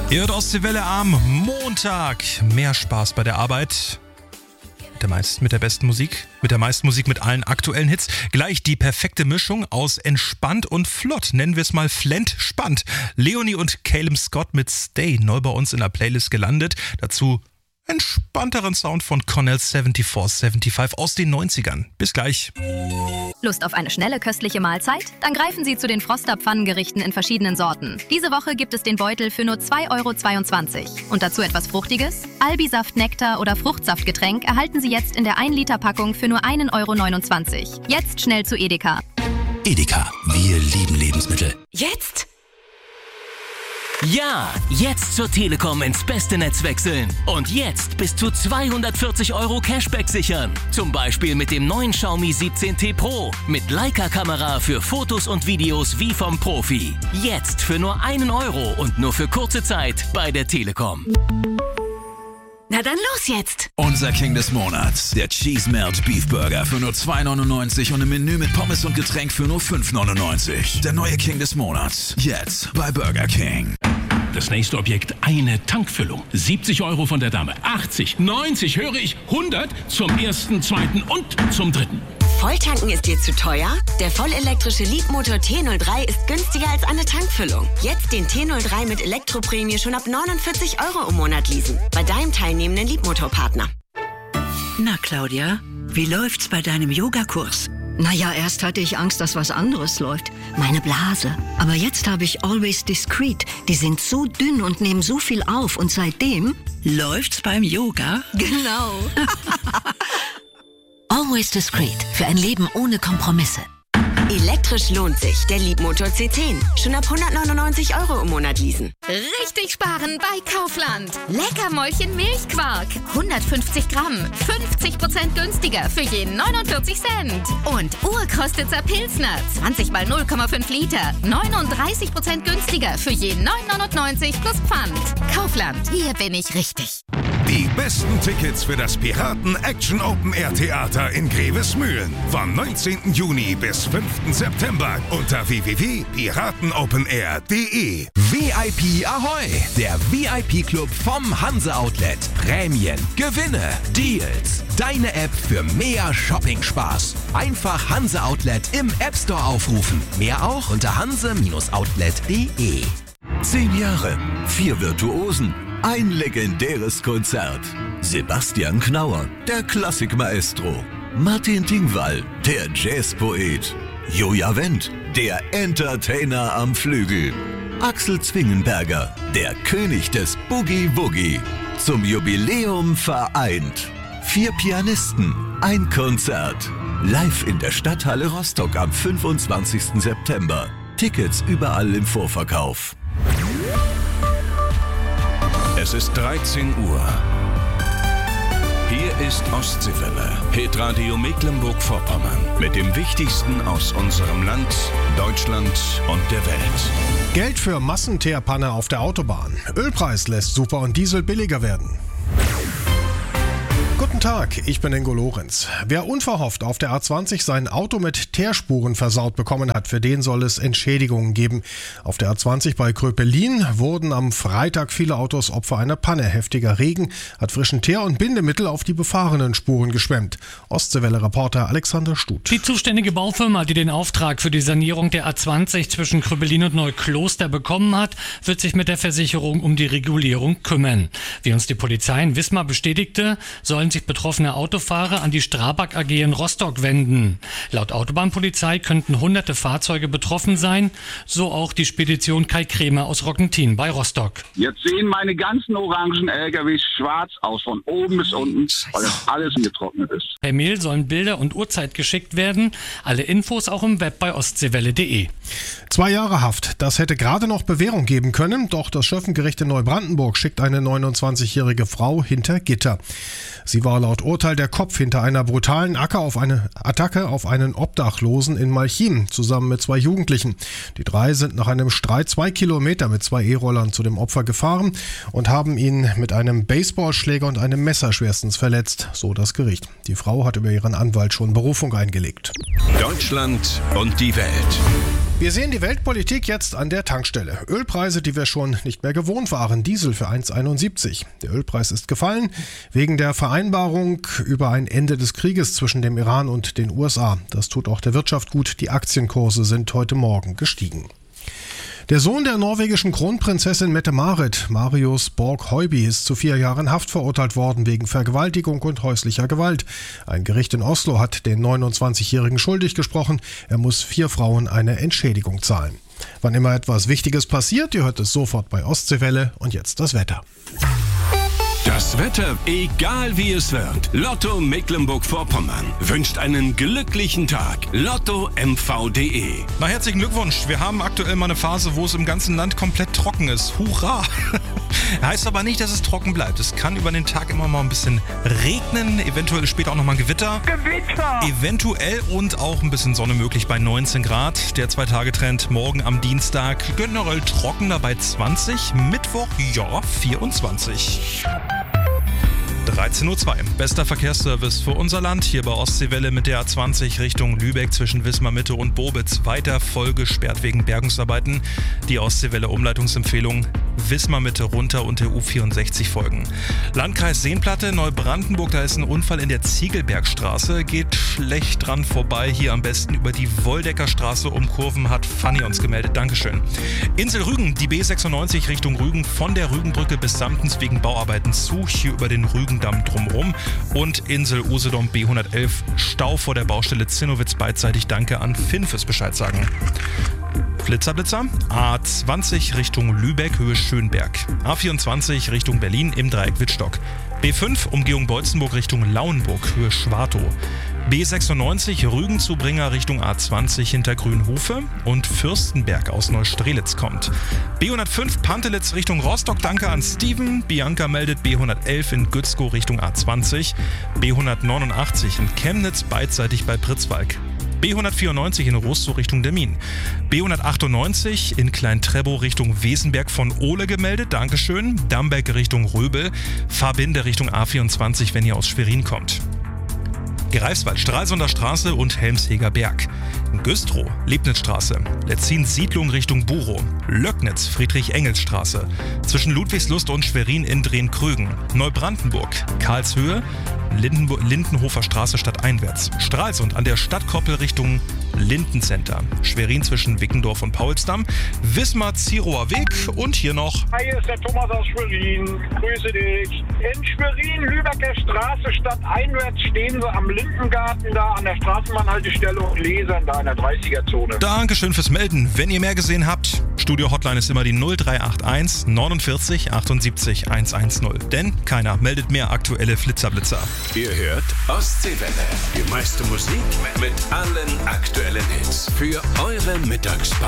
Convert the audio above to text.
Ihr hört Ostseewelle am Montag. Mehr Spaß bei der Arbeit. Mit der besten Musik, mit der meisten Musik, mit allen aktuellen Hits. Gleich die perfekte Mischung aus entspannt und flott. Nennen wir es mal Flent-Spannt. Leonie und Caleb Scott mit Stay, neu bei uns in der Playlist gelandet. Dazu entspannteren Sound von Cornell 7475 aus den 90ern. Bis gleich. Lust auf eine schnelle, köstliche Mahlzeit? Dann greifen Sie zu den Froster Pfannengerichten in verschiedenen Sorten. Diese Woche gibt es den Beutel für nur 2,22 €. Und dazu etwas Fruchtiges? Albisaft, Nektar oder Fruchtsaftgetränk erhalten Sie jetzt in der 1-Liter-Packung für nur 1,29 €. Jetzt schnell zu Edeka. Edeka, wir lieben Lebensmittel. Jetzt? Ja, jetzt zur Telekom ins beste Netz wechseln. Und jetzt bis zu 240 € Cashback sichern. Zum Beispiel mit dem neuen Xiaomi 17T Pro. Mit Leica-Kamera für Fotos und Videos wie vom Profi. Jetzt für nur 1 € und nur für kurze Zeit bei der Telekom. Na dann los jetzt! Unser King des Monats, der Cheese Melt Beef Burger für nur 2,99 € und im Menü mit Pommes und Getränk für nur 5,99 €. Der neue King des Monats, jetzt bei Burger King. Das nächste Objekt, eine Tankfüllung. 70 € von der Dame, 80, 90, höre ich, 100 zum ersten, zweiten und zum dritten. Volltanken ist dir zu teuer? Der vollelektrische Leapmotor T03 ist günstiger als eine Tankfüllung. Jetzt den T03 mit Elektroprämie schon ab 49 € im Monat leasen. Bei deinem teilnehmenden Leapmotor-Partner. Na Claudia, wie läuft's bei deinem Yogakurs? Naja, erst hatte ich Angst, dass was anderes läuft. Meine Blase. Aber jetzt habe ich Always Discreet. Die sind so dünn und nehmen so viel auf. Und seitdem... Läuft's beim Yoga? Genau. Always Discreet. Für ein Leben ohne Kompromisse. Elektrisch lohnt sich. Der Leapmotor C10. Schon ab 199 € im Monat leasen. Richtig sparen bei Kaufland. Leckermäulchen Milchquark. 150 Gramm. 50% günstiger für je 49 Cent. Und Urkostitzer Pilsner. 20 mal 0,5 Liter. 39% günstiger für je 9,99 € plus Pfand. Kaufland. Hier bin ich richtig. Die besten Tickets für das Piraten Action Open Air Theater in Grevesmühlen. Vom 19. Juni bis 5. September unter www.piratenopenair.de. VIP Ahoi! Der VIP-Club vom Hanse Outlet. Prämien, Gewinne, Deals. Deine App für mehr Shopping-Spaß. Einfach Hanse Outlet im App Store aufrufen. Mehr auch unter hanse-outlet.de. 10 Jahre, 4 Virtuosen, ein legendäres Konzert. Sebastian Knauer, der Klassikmaestro. Martin Dingwall, der Jazzpoet. Joja Wendt, der Entertainer am Flügel. Axel Zwingenberger, der König des Boogie-Woogie. Zum Jubiläum vereint. 4 Pianisten, ein Konzert. Live in der Stadthalle Rostock am 25. September. Tickets überall im Vorverkauf. Es ist 13 Uhr. Hier ist Ostseewelle, Hitradio Mecklenburg-Vorpommern. Mit dem Wichtigsten aus unserem Land, Deutschland und der Welt. Geld für Massenteerpanne auf der Autobahn. Ölpreis lässt Super und Diesel billiger werden. Guten Tag, ich bin Ingo Lorenz. Wer unverhofft auf der A20 sein Auto mit Teerspuren versaut bekommen hat, für den soll es Entschädigungen geben. Auf der A20 bei Kröpelin wurden am Freitag viele Autos Opfer einer Panne. Heftiger Regen hat frischen Teer und Bindemittel auf die befahrenen Spuren geschwemmt. Ostseewelle-Reporter Alexander Stut. Die zuständige Baufirma, die den Auftrag für die Sanierung der A20 zwischen Kröpelin und Neukloster bekommen hat, wird sich mit der Versicherung um die Regulierung kümmern. Wie uns die Polizei in Wismar bestätigte, sollen sich betroffene Autofahrer an die Strabag AG in Rostock wenden. Laut Autobahnpolizei könnten hunderte Fahrzeuge betroffen sein, so auch die Spedition Kai Kremer aus Rockentin bei Rostock. Jetzt sehen meine ganzen orangen LKWs schwarz aus, von oben bis unten, weil das alles getrocknet ist. Per Mail sollen Bilder und Uhrzeit geschickt werden. Alle Infos auch im Web bei ostseewelle.de. 2 Jahre Haft, das hätte gerade noch Bewährung geben können, doch das Schöffengericht in Neubrandenburg schickt eine 29-jährige Frau hinter Gitter. Sie war laut Urteil der Kopf hinter einer brutalen Attacke auf einen Obdachlosen in Malchin, zusammen mit 2 Jugendlichen. Die 3 sind nach einem Streit 2 Kilometer mit 2 E-Rollern zu dem Opfer gefahren und haben ihn mit einem Baseballschläger und einem Messer schwerstens verletzt, so das Gericht. Die Frau hat über ihren Anwalt schon Berufung eingelegt. Deutschland und die Welt. Wir sehen die Weltpolitik jetzt an der Tankstelle. Ölpreise, die wir schon nicht mehr gewohnt waren. Diesel für 1,71. Der Ölpreis ist gefallen wegen der Vereinbarung über ein Ende des Krieges zwischen dem Iran und den USA. Das tut auch der Wirtschaft gut. Die Aktienkurse sind heute Morgen gestiegen. Der Sohn der norwegischen Kronprinzessin Mette-Marit, Marius Borg-Høiby, ist zu 4 Jahren Haft verurteilt worden wegen Vergewaltigung und häuslicher Gewalt. Ein Gericht in Oslo hat den 29-Jährigen schuldig gesprochen. Er muss 4 Frauen eine Entschädigung zahlen. Wann immer etwas Wichtiges passiert, ihr hört es sofort bei Ostseewelle. Und jetzt das Wetter. Das Wetter, egal wie es wird. Lotto Mecklenburg-Vorpommern wünscht einen glücklichen Tag. LottoMV.de. Na, herzlichen Glückwunsch. Wir haben aktuell mal eine Phase, wo es im ganzen Land komplett trocken ist. Hurra! Heißt aber nicht, dass es trocken bleibt. Es kann über den Tag immer mal ein bisschen regnen, eventuell später auch nochmal Gewitter. Eventuell und auch ein bisschen Sonne möglich bei 19 Grad. Der 2-Tage-Trend morgen am Dienstag generell trockener bei 20. Mittwoch, ja, 24. 13:02 Uhr. Bester Verkehrsservice für unser Land. Hier bei Ostseewelle mit der A20 Richtung Lübeck zwischen Wismar Mitte und Bobitz. Weiter voll gesperrt wegen Bergungsarbeiten. Die Ostseewelle Umleitungsempfehlung: Wismar Mitte runter und der U64 folgen. Landkreis Seenplatte, Neubrandenburg, da ist ein Unfall in der Ziegelbergstraße. Geht schlecht dran vorbei. Hier am besten über die Woldeckerstraße umkurven, hat Fanny uns gemeldet. Dankeschön. Insel Rügen, die B96 Richtung Rügen von der Rügenbrücke bis Samtens wegen Bauarbeiten zu. Hier über den Rügendamm drumherum. Und Insel Usedom B111, Stau vor der Baustelle Zinnowitz beidseitig. Danke an Finn fürs Bescheid sagen. Blitzerblitzer, A20 Richtung Lübeck, Höhe Schönberg. A24 Richtung Berlin im Dreieck Wittstock. B5 Umgehung Beutzenburg Richtung Lauenburg, Höhe Schwartow. B96 Rügenzubringer Richtung A20 hinter Grünhofe und Fürstenberg aus Neustrelitz kommt. B105 Pantelitz Richtung Rostock, danke an Steven. Bianca meldet B111 in Gützkow Richtung A20. B189 in Chemnitz beidseitig bei Pritzwalk. B194 in Rostow Richtung Demmin. B198 in Klein-Trebow Richtung Wesenberg von Ole gemeldet, dankeschön. Damberg Richtung Röbel. Fahrbinde Richtung A24, wenn ihr aus Schwerin kommt. Greifswald, Stralsunder Straße und Helmsheger Berg. Güstrow, Lebnitzstraße. Letzin Siedlung Richtung Burow. Löcknitz, Friedrich-Engels-Straße. Zwischen Ludwigslust und Schwerin in Drehn-Krögen. Neubrandenburg, Karlshöhe, Lindenhofer Straße stadteinwärts. Stralsund an der Stadtkoppel Richtung Lindencenter. Schwerin zwischen Wickendorf und Paulsdamm. Wismar, Zirower Weg und hier noch. Hi, hier ist der Thomas aus Schwerin. Grüße dich. In Schwerin, Lübecker Straße stadteinwärts stehen sie am Lindengarten da an der Straßenbahnhaltestelle und lesen da in der 30er-Zone. Dankeschön fürs Melden. Wenn ihr mehr gesehen habt, Studio-Hotline ist immer die 0381 49 78 110. Denn keiner meldet mehr aktuelle Flitzerblitzer. Ihr hört Ostseewelle. Die meiste Musik mit allen aktuellen Hits für eure Mittagspause.